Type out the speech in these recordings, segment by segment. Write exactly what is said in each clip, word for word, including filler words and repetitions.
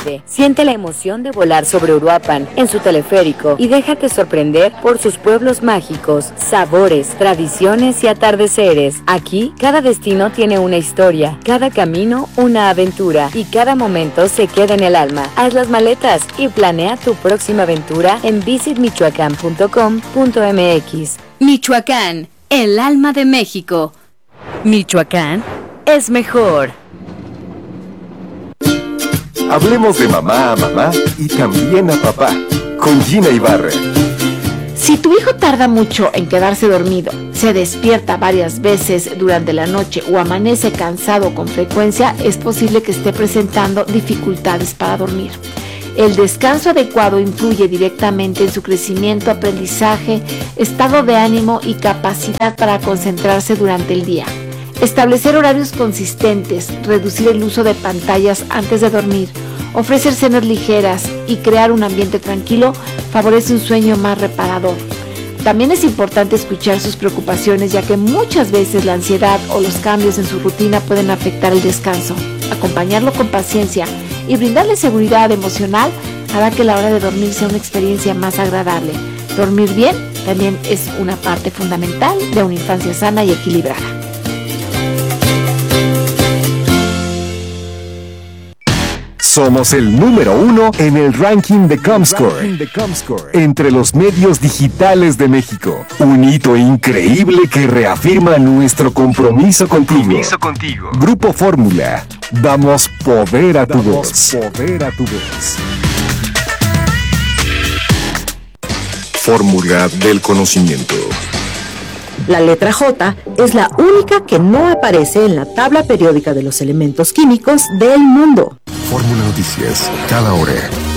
Súbete, siente la emoción de volar sobre Uruapan en su teleférico y déjate sorprender por sus pueblos mágicos, sabores, tradiciones y atardeceres. Aquí, cada destino tiene una historia, cada camino una aventura y cada momento se queda en el alma. Haz las maletas y planea tu próxima aventura en visit michoacán punto com punto m x. Michoacán, el alma de México. Michoacán es mejor. Hablemos de mamá a mamá y también a papá, con Gina Ibarra. Si tu hijo tarda mucho en quedarse dormido, se despierta varias veces durante la noche o amanece cansado con frecuencia, es posible que esté presentando dificultades para dormir. El descanso adecuado influye directamente en su crecimiento, aprendizaje, estado de ánimo y capacidad para concentrarse durante el día. Establecer horarios consistentes, reducir el uso de pantallas antes de dormir, ofrecer cenas ligeras y crear un ambiente tranquilo favorece un sueño más reparador. También es importante escuchar sus preocupaciones, ya que muchas veces la ansiedad o los cambios en su rutina pueden afectar el descanso. Acompañarlo con paciencia y brindarle seguridad emocional hará que la hora de dormir sea una experiencia más agradable. Dormir bien también es una parte fundamental de una infancia sana y equilibrada. Somos el número uno en el ranking de Comscore, entre los medios digitales de México. Un hito increíble que reafirma nuestro compromiso contigo. Compromiso contigo. Grupo Fórmula. Damos poder a tu voz. Poder a tu voz. Fórmula del conocimiento. La letra J es la única que no aparece en la tabla periódica de los elementos químicos del mundo. Fórmula Noticias, cada hora.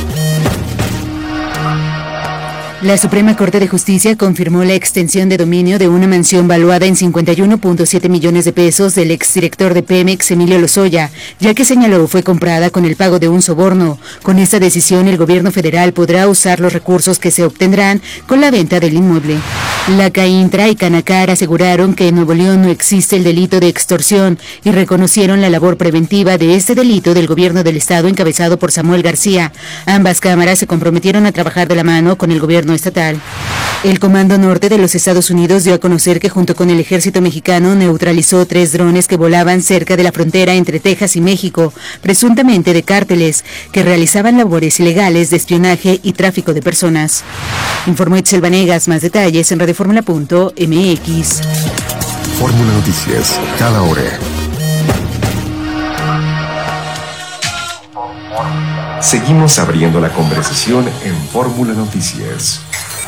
La Suprema Corte de Justicia confirmó la extensión de dominio de una mansión valuada en cincuenta y uno punto siete millones de pesos del exdirector de Pemex, Emilio Lozoya, ya que señaló fue comprada con el pago de un soborno. Con esta decisión, el gobierno federal podrá usar los recursos que se obtendrán con la venta del inmueble. La CAINTRA y Canacar aseguraron que en Nuevo León no existe el delito de extorsión y reconocieron la labor preventiva de este delito del gobierno del estado encabezado por Samuel García. Ambas cámaras se comprometieron a trabajar de la mano con el gobierno estatal. El Comando Norte de los Estados Unidos dio a conocer que junto con el ejército mexicano neutralizó tres drones que volaban cerca de la frontera entre Texas y México, presuntamente de cárteles, que realizaban labores ilegales de espionaje y tráfico de personas. Informó Itzel Vanegas. Más detalles en radioformula punto m x. Fórmula Noticias, cada hora. Seguimos abriendo la conversación en Fórmula Noticias.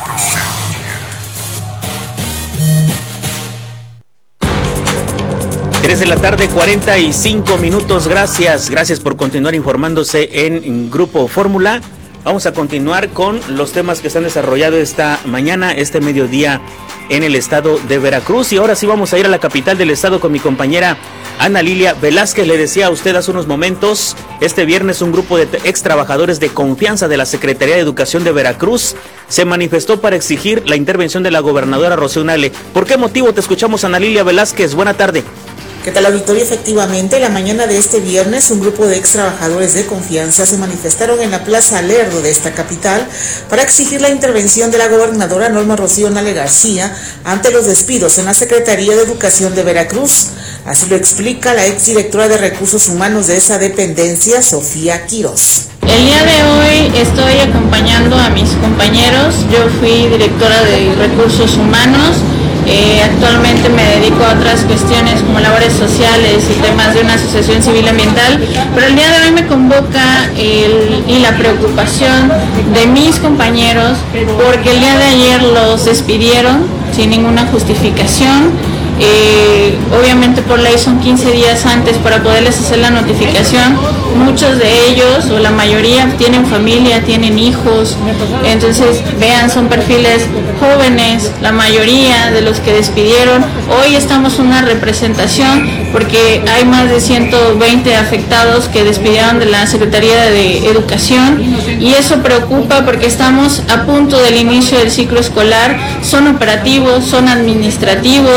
tres de la tarde, cuarenta y cinco minutos. Gracias, gracias por continuar informándose en Grupo Fórmula. Vamos a continuar con los temas que se han desarrollado esta mañana, este mediodía en el estado de Veracruz. Y ahora sí vamos a ir a la capital del estado con mi compañera Ana Lilia Velázquez. Le decía a usted hace unos momentos, este viernes un grupo de ex trabajadores de confianza de la Secretaría de Educación de Veracruz se manifestó para exigir la intervención de la gobernadora Rocío Nale. ¿Por qué motivo? Te escuchamos, Ana Lilia Velázquez. Buena tarde. ¿Qué tal, auditorio? Efectivamente, la mañana de este viernes, un grupo de ex trabajadores de confianza se manifestaron en la Plaza Lerdo de esta capital para exigir la intervención de la gobernadora Norma Rocío Nale García ante los despidos en la Secretaría de Educación de Veracruz. Así lo explica la exdirectora de Recursos Humanos de esa dependencia, Sofía Quirós. El día de hoy estoy acompañando a mis compañeros. Yo fui directora de Recursos Humanos. Eh, actualmente me dedico a otras cuestiones como labores sociales y temas de una asociación civil ambiental, pero el día de hoy me convoca el, y la preocupación de mis compañeros porque el día de ayer los despidieron sin ninguna justificación. Eh, obviamente por ley son quince días antes para poderles hacer la notificación. Muchos de ellos o la mayoría tienen familia, tienen hijos, entonces vean, son perfiles jóvenes, la mayoría de los que despidieron. Hoy estamos una representación porque hay más de ciento veinte afectados que despidieron de la Secretaría de Educación y eso preocupa porque estamos a punto del inicio del ciclo escolar. Son operativos, son administrativos.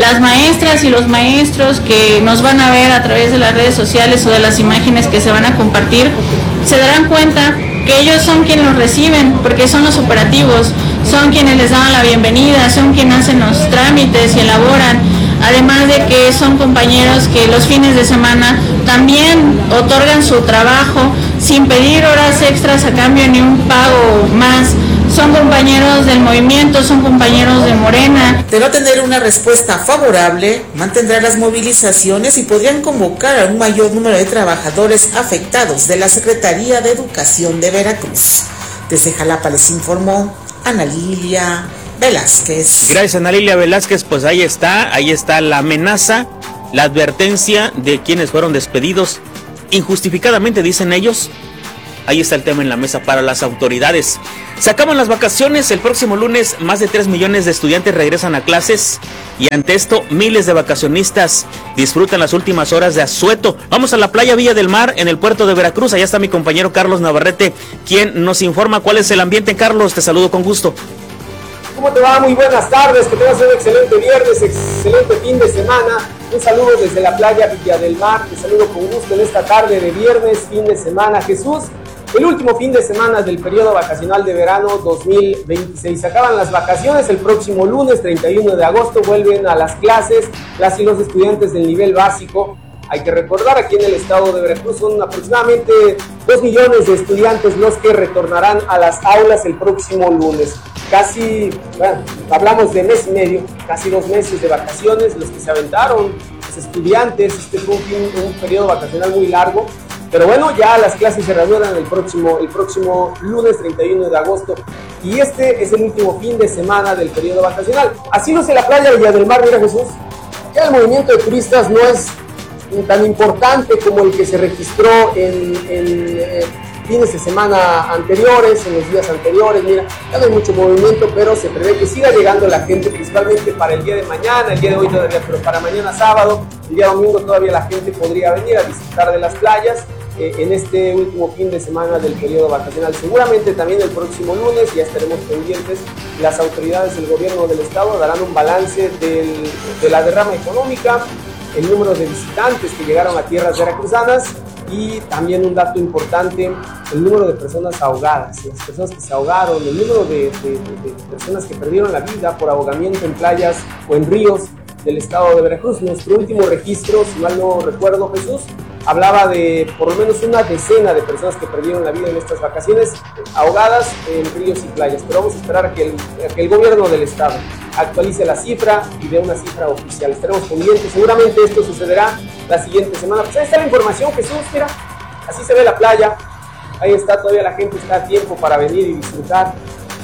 las maestras y los maestros que nos van a ver a través de las redes sociales o de las imágenes que se van a compartir, se darán cuenta que ellos son quienes los reciben, porque son los operativos, son quienes les dan la bienvenida, son quienes hacen los trámites y elaboran, además de que son compañeros que los fines de semana también otorgan su trabajo sin pedir horas extras a cambio ni un pago más. Son compañeros del movimiento, son compañeros de Morena. De no tener una respuesta favorable, mantendrá las movilizaciones y podrían convocar a un mayor número de trabajadores afectados de la Secretaría de Educación de Veracruz. Desde Jalapa les informó Ana Lilia Velázquez. Gracias, Ana Lilia Velázquez. Pues ahí está, ahí está la amenaza, la advertencia de quienes fueron despedidos injustificadamente, dicen ellos. Ahí está el tema en la mesa para las autoridades. Se acaban las vacaciones. El próximo lunes más de tres millones de estudiantes regresan a clases. Y ante esto, miles de vacacionistas disfrutan las últimas horas de asueto. Vamos a la playa Villa del Mar, en el puerto de Veracruz. Allá está mi compañero Carlos Navarrete, quien nos informa cuál es el ambiente. Carlos, te saludo con gusto. ¿Cómo te va? Muy buenas tardes. Que tengas un excelente viernes, excelente fin de semana. Un saludo desde la playa Villa del Mar. Te saludo con gusto en esta tarde de viernes, fin de semana. Jesús, el último fin de semana del periodo vacacional de verano dos mil veintiséis. Se acaban las vacaciones el próximo lunes treinta y uno de agosto. Vuelven a las clases las y los estudiantes del nivel básico. Hay que recordar, aquí en el estado de Veracruz son aproximadamente dos millones de estudiantes los que retornarán a las aulas el próximo lunes. Casi, bueno, hablamos de mes y medio, casi dos meses de vacaciones, los que se aventaron, los estudiantes. Este fue un, fin, un periodo vacacional muy largo. Pero bueno, ya las clases se reanudan el próximo, el próximo lunes treinta y uno de agosto. Y este es el último fin de semana del periodo vacacional. Así luce la playa Villa del Mar, mira Jesús. Ya el movimiento de turistas no es tan importante como el que se registró en, en eh, fines de semana anteriores, en los días anteriores. Mira, ya no hay mucho movimiento, pero se prevé que siga llegando la gente, principalmente para el día de mañana, el día de hoy todavía, pero para mañana sábado, el día domingo todavía la gente podría venir a disfrutar de las playas. Eh, en este último fin de semana del periodo vacacional. Seguramente también el próximo lunes, ya estaremos pendientes, las autoridades del gobierno del estado darán un balance del, de la derrama económica, el número de visitantes que llegaron a tierras veracruzanas y también un dato importante, el número de personas ahogadas, las personas que se ahogaron, el número de, de, de, de personas que perdieron la vida por ahogamiento en playas o en ríos del estado de Veracruz. Nuestro último registro, si mal no recuerdo, Jesús, hablaba de por lo menos una decena de personas que perdieron la vida en estas vacaciones ahogadas en ríos y playas. Pero vamos a esperar a que el, a que el gobierno del estado actualice la cifra y dé una cifra oficial. Estaremos pendientes. Seguramente esto sucederá la siguiente semana. Pues ahí está la información, Jesús. Mira, así se ve la playa. Ahí está, todavía la gente está a tiempo para venir y disfrutar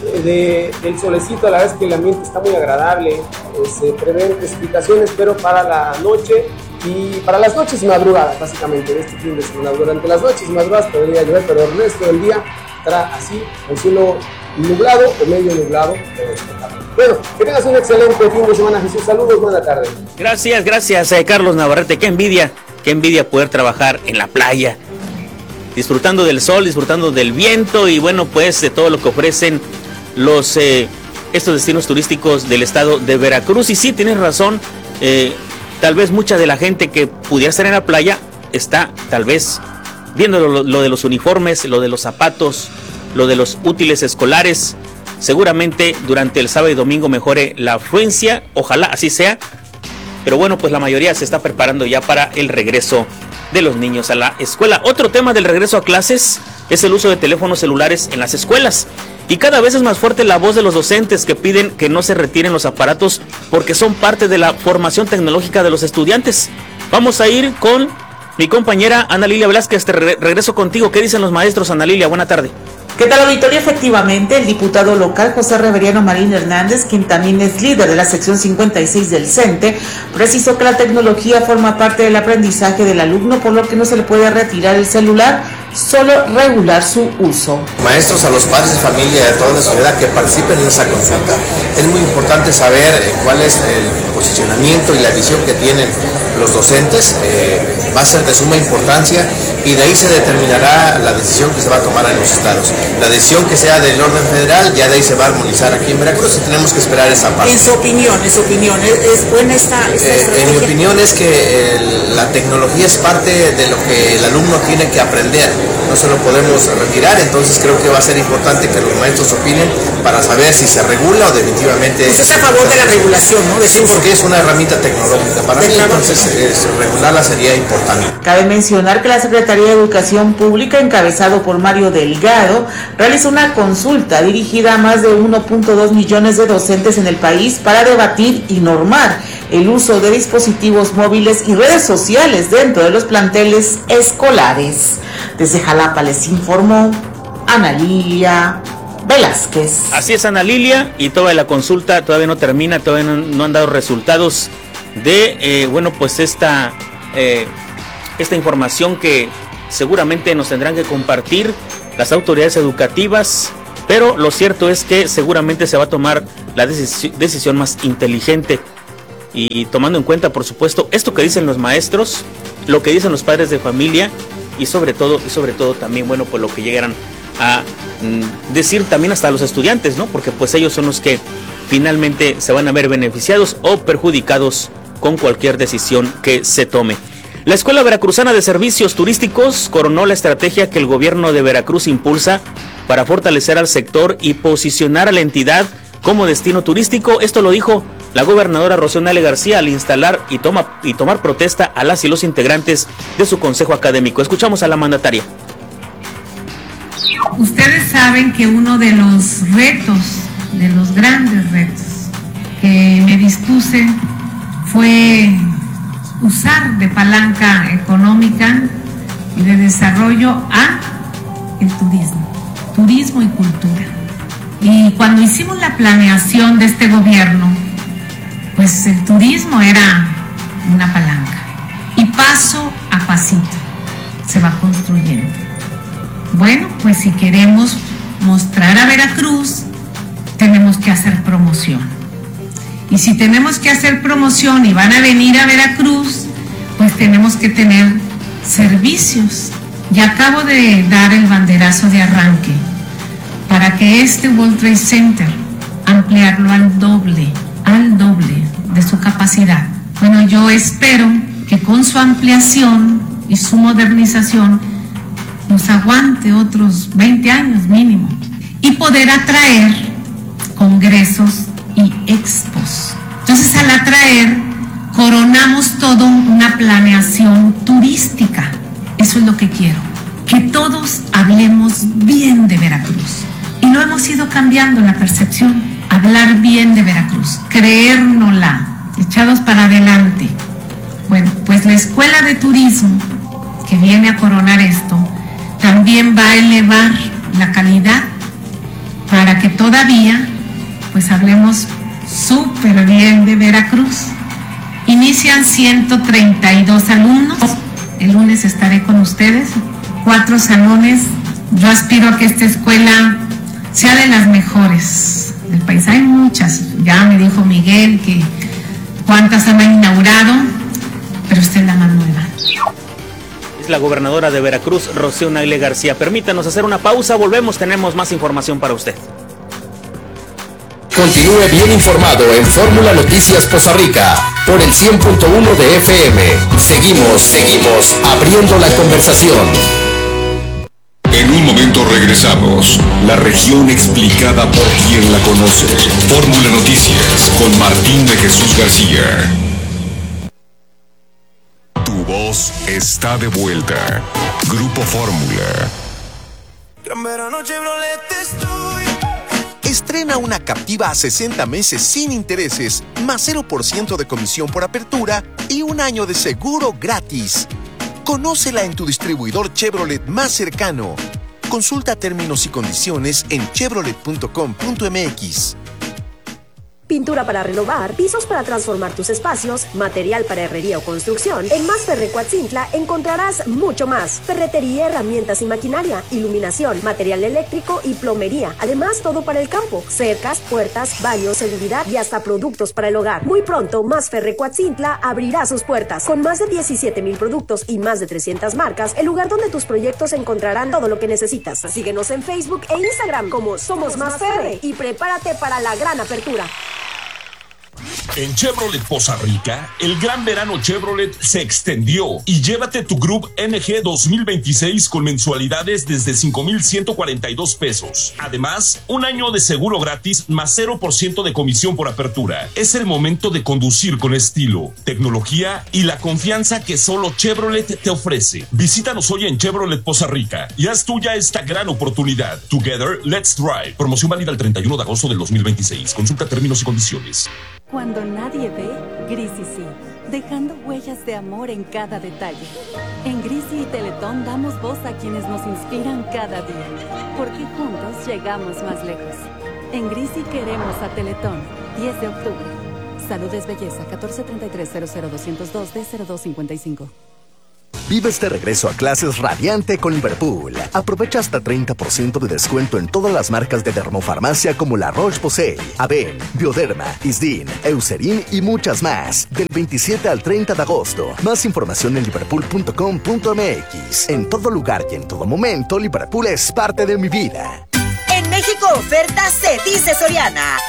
de, del solecito. La verdad es que el ambiente está muy agradable. Eh, se prevén precipitaciones, pero para la noche y para las noches y madrugadas, básicamente, de este fin de semana. Durante las noches y madrugadas podría llover, pero el resto del día estará así, el cielo nublado o medio nublado. Bueno, que tengas un excelente fin de semana, Jesús. Saludos, buena tarde. Gracias, gracias, eh, Carlos Navarrete. Qué envidia, qué envidia poder trabajar en la playa, disfrutando del sol, disfrutando del viento y bueno, pues de todo lo que ofrecen los eh, estos destinos turísticos del estado de Veracruz. Y sí, tienes razón, eh, tal vez mucha de la gente que pudiera estar en la playa está tal vez viendo lo, lo de los uniformes, lo de los zapatos, lo de los útiles escolares. Seguramente durante el sábado y domingo mejore la afluencia, ojalá así sea. Pero bueno, pues la mayoría se está preparando ya para el regreso de los niños a la escuela. Otro tema del regreso a clases es el uso de teléfonos celulares en las escuelas. Y cada vez es más fuerte la voz de los docentes que piden que no se retiren los aparatos porque son parte de la formación tecnológica de los estudiantes. Vamos a ir con mi compañera Ana Lilia Velázquez. Te re- regreso contigo. ¿Qué dicen los maestros, Ana Lilia? Buena tarde. ¿Qué tal, auditorio? Efectivamente, el diputado local José Reveriano Marín Hernández, quien también es líder de la sección cincuenta y seis del CENTE, precisó que la tecnología forma parte del aprendizaje del alumno, por lo que no se le puede retirar el celular, solo regular su uso. Maestros, a los padres de familia y a toda la sociedad que participen en esa consulta, es muy importante saber cuál es el posicionamiento y la visión que tienen los docentes, eh, va a ser de suma importancia y de ahí se determinará la decisión que se va a tomar en los estados. La decisión que sea del orden federal, ya de ahí se va a armonizar aquí en Veracruz y tenemos que esperar esa parte. En su opinión, en su opinión, ¿es, es buena esta, esta eh, estrategia? En mi opinión es que el, la tecnología es parte de lo que el alumno tiene que aprender, no se lo podemos retirar, entonces creo que va a ser importante que los maestros opinen para saber si se regula o definitivamente... Usted está a favor de la regulación, ¿no? De sí, porque es una herramienta tecnológica para mí, entonces eh, regularla sería importante. Cabe mencionar que la Secretaría de Educación Pública, encabezado por Mario Delgado, realizó una consulta dirigida a más de uno punto dos millones de docentes en el país para debatir y normar el uso de dispositivos móviles y redes sociales dentro de los planteles escolares. Desde Jalapa les informó Ana Lilia Velázquez. Así es, Ana Lilia, y toda la consulta todavía no termina, todavía no, no han dado resultados de, eh, bueno, pues esta, eh, esta información que seguramente nos tendrán que compartir las autoridades educativas, pero lo cierto es que seguramente se va a tomar la decisión, decisión más inteligente y tomando en cuenta, por supuesto, esto que dicen los maestros, lo que dicen los padres de familia y sobre todo, y sobre todo también, bueno, pues lo que llegaran a mm, decir también hasta los estudiantes, ¿no? Porque pues ellos son los que finalmente se van a ver beneficiados o perjudicados con cualquier decisión que se tome. La Escuela Veracruzana de Servicios Turísticos coronó la estrategia que el gobierno de Veracruz impulsa para fortalecer al sector y posicionar a la entidad como destino turístico. Esto lo dijo la gobernadora Rocío Nale García al instalar y, toma, y tomar protesta a las y los integrantes de su consejo académico. Escuchamos a la mandataria. Ustedes saben que uno de los retos, de los grandes retos que me dispuse fue usar de palanca económica y de desarrollo a el turismo, turismo y cultura. Y cuando hicimos la planeación de este gobierno, pues el turismo era una palanca y paso a pasito se va construyendo. Bueno, pues si queremos mostrar a Veracruz, tenemos que hacer promoción. Y si tenemos que hacer promoción y van a venir a Veracruz, pues tenemos que tener servicios. Y acabo de dar el banderazo de arranque para que este World Trade Center, ampliarlo al doble, al doble de su capacidad. Bueno, yo espero que con su ampliación y su modernización nos aguante otros veinte años mínimo y poder atraer congresos y expos. Entonces, al atraer, coronamos todo una planeación turística. Eso es lo que quiero, que todos hablemos bien de Veracruz. Y lo hemos ido cambiando la percepción, hablar bien de Veracruz, creérnosla, echados para adelante. Bueno, pues la Escuela de Turismo, que viene a coronar esto, también va a elevar la calidad para que todavía pues hablemos súper bien de Veracruz. Inician ciento treinta y dos alumnos, el lunes estaré con ustedes, cuatro salones. Yo aspiro a que esta escuela sea de las mejores del país. Hay muchas, ya me dijo Miguel que cuántas han inaugurado, pero esta es la más nueva. Es la gobernadora de Veracruz, Rocío Nale García. Permítanos hacer una pausa, volvemos, tenemos más información para usted. Continúe bien informado en Fórmula Noticias Poza Rica por el cien punto uno de F M. Seguimos, seguimos abriendo la conversación. En un momento regresamos. La región explicada por quien la conoce. Fórmula Noticias con Martín de Jesús García. Tu voz está de vuelta. Grupo Fórmula. Gran verano Chevrolet estoy. Estrena una Captiva a sesenta meses sin intereses, más cero por ciento de comisión por apertura y un año de seguro gratis. Conócela en tu distribuidor Chevrolet más cercano. Consulta términos y condiciones en chevrolet punto com punto m x. pintura para renovar, pisos para transformar tus espacios, material para herrería o construcción. En Más Ferre Coatzintla encontrarás mucho más. Ferretería, herramientas y maquinaria, iluminación, material eléctrico y plomería. Además, todo para el campo. Cercas, puertas, baños, seguridad y hasta productos para el hogar. Muy pronto, Más Ferre Coatzintla abrirá sus puertas. Con más de diecisiete mil productos y más de trescientas marcas, el lugar donde tus proyectos encontrarán todo lo que necesitas. Síguenos en Facebook e Instagram como Somos Más Ferre y prepárate para la gran apertura. En Chevrolet Poza Rica, el gran verano Chevrolet se extendió y llévate tu Group N G dos mil veintiséis con mensualidades desde cinco mil ciento cuarenta y dos pesos. Además, un año de seguro gratis más cero por ciento de comisión por apertura. Es el momento de conducir con estilo, tecnología y la confianza que solo Chevrolet te ofrece. Visítanos hoy en Chevrolet Poza Rica y haz tuya esta gran oportunidad. Together, let's drive. Promoción válida el treinta y uno de agosto del dos mil veintiséis. Consulta términos y condiciones. Cuando nadie ve, Grisi sí, dejando huellas de amor en cada detalle. En Grisi y Teletón damos voz a quienes nos inspiran cada día, porque juntos llegamos más lejos. En Grisi queremos a Teletón, diez de octubre. Salud es belleza, catorce treinta y tres cero cero doscientos dos D cero dos cincuenta y cinco. Vive este regreso a clases radiante con Liverpool. Aprovecha hasta treinta por ciento de descuento en todas las marcas de dermofarmacia como La Roche-Posay, Aven, Bioderma, Isdin, Eucerin y muchas más. Del veintisiete al treinta de agosto. Más información en liverpool punto com punto m x. En todo lugar y en todo momento, Liverpool es parte de mi vida. En México, ofertas se dice Soriana.